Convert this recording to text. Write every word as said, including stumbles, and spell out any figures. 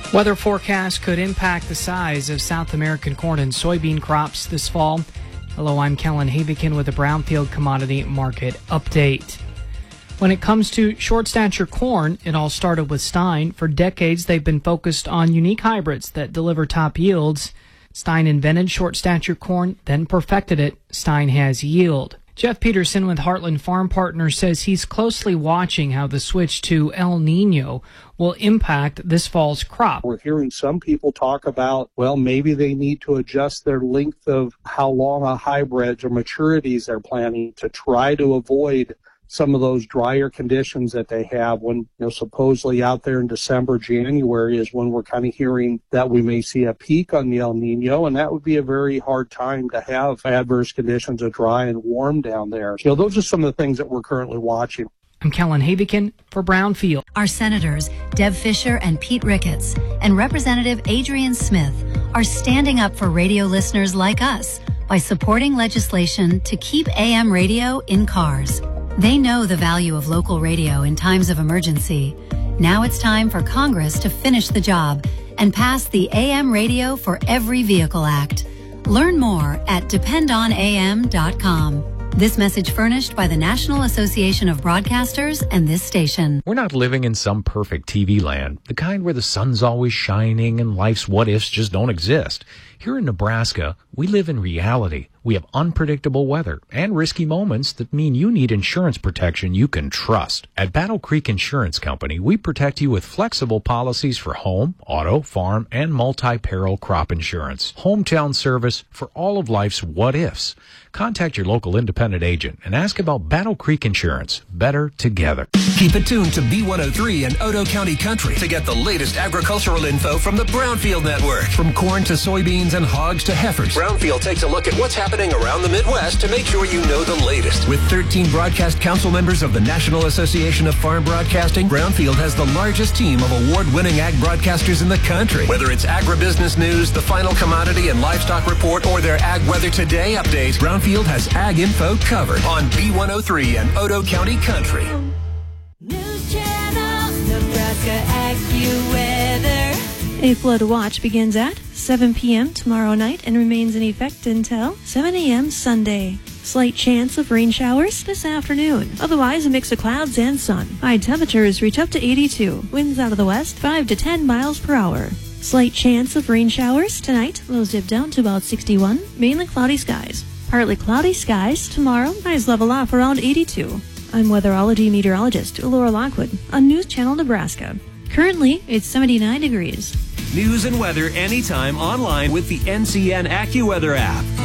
Weather forecasts could impact the size of South American corn and soybean crops this fall. Hello, I'm Kellen Havikin with a Brownfield Commodity Market Update. When it comes to short stature corn, it all started with Stein. For decades, they've been focused on unique hybrids that deliver top yields. Stein invented short stature corn, then perfected it. Stein has yield. Jeff Peterson with Heartland Farm Partners says he's closely watching how the switch to El Nino will impact this fall's crop. We're hearing some people talk about, well, maybe they need to adjust their length of how long a hybrids or maturities they're planting to try to avoid some of those drier conditions that they have when, you know, supposedly out there in December, January is when we're kind of hearing that we may see a peak on the El Nino, and that would be a very hard time to have adverse conditions of dry and warm down there. You know, those are some of the things that we're currently watching. I'm Kellen Havikin for Brownfield. Our senators, Deb Fischer and Pete Ricketts, and Representative Adrian Smith are standing up for radio listeners like us by supporting legislation to keep A M radio in cars. They know the value of local radio in times of emergency. Now it's time for Congress to finish the job and pass the A M Radio for Every Vehicle Act. Learn more at depend on A M dot com. This message furnished by the National Association of Broadcasters and this station. We're not living in some perfect T V land, the kind where the sun's always shining and life's what-ifs just don't exist. Here in Nebraska, we live in reality. We have unpredictable weather and risky moments that mean you need insurance protection you can trust. At Battle Creek Insurance Company, we protect you with flexible policies for home, auto, farm, and multi-peril crop insurance. Hometown service for all of life's what-ifs. Contact your local independent agent and ask about Battle Creek Insurance. Better together. Keep it tuned to B one oh three and Otoe County Country to get the latest agricultural info from the Brownfield Network. From corn to soybeans and hogs to heifers, Brownfield takes a look at what's happening around the Midwest to make sure you know the latest. With thirteen Broadcast Council members of the National Association of Farm Broadcasting, Brownfield has the largest team of award-winning ag broadcasters in the country. Whether it's agribusiness news, the final commodity and livestock report, or their Ag Weather Today update, Brownfield has ag info covered on B one oh three and Otoe County Country. News Channel, Nebraska AccuWeather. A flood watch begins at seven p.m. tomorrow night and remains in effect until seven a.m. Sunday. Slight chance of rain showers this afternoon. Otherwise, a mix of clouds and sun. High temperatures reach up to eighty-two. Winds out of the west, five to ten miles per hour. Slight chance of rain showers tonight. Lows dip down to about sixty-one. Mainly cloudy skies. Partly cloudy skies tomorrow. Highs level off around eighty-two. I'm weatherology meteorologist Laura Lockwood on News Channel Nebraska. Currently, it's seventy-nine degrees. News and weather anytime online with the N C N AccuWeather app.